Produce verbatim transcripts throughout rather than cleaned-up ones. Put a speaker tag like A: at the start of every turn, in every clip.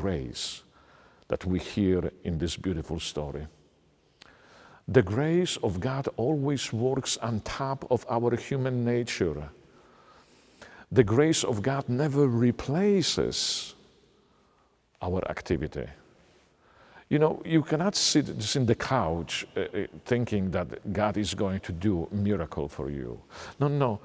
A: grace that we hear in this beautiful story. The grace of God always works on top of our human nature. The grace of God never replaces our activity. You know, you cannot sit just in the couch uh, thinking that God is going to do a miracle for you. No, no.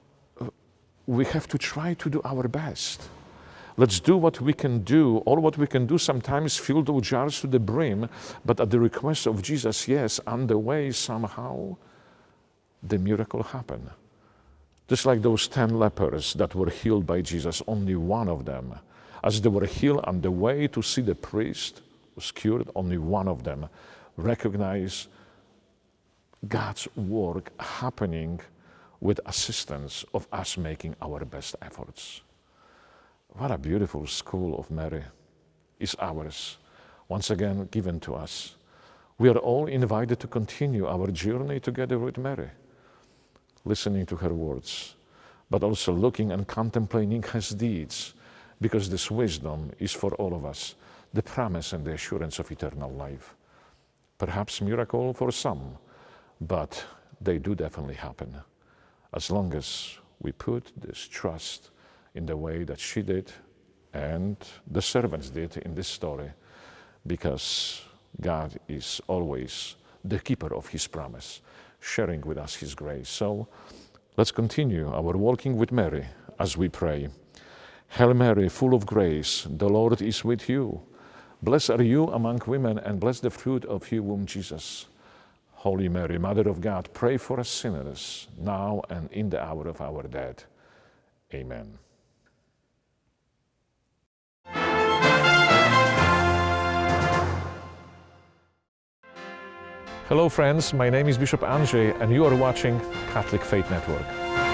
A: We have to try to do our best. Let's do what we can do. All what we can do, sometimes fill those jars to the brim, but at the request of Jesus, yes, on the way somehow the miracle happened. Just like those ten lepers that were healed by Jesus, only one of them, as they were healed on the way to see the priest was cured, only one of them recognized God's work happening with assistance of us making our best efforts. What a beautiful school of Mary is ours, once again given to us. We are all invited to continue our journey together with Mary, listening to her words, but also looking and contemplating her deeds, because this wisdom is for all of us, the promise and the assurance of eternal life. Perhaps miracle for some, but they do definitely happen, as long as we put this trust in the way that she did and the servants did in this story, because God is always the keeper of his promise, sharing with us his grace. So let's continue our walking with Mary as we pray. Hail Mary, full of grace, the Lord is with you. Blessed are you among women, and blessed the fruit of your womb, Jesus. Holy Mary, Mother of God, pray for us sinners, now and in the hour of our death. Amen. Hello friends, my name is Bishop Andrzej and you are watching Catholic Faith Network.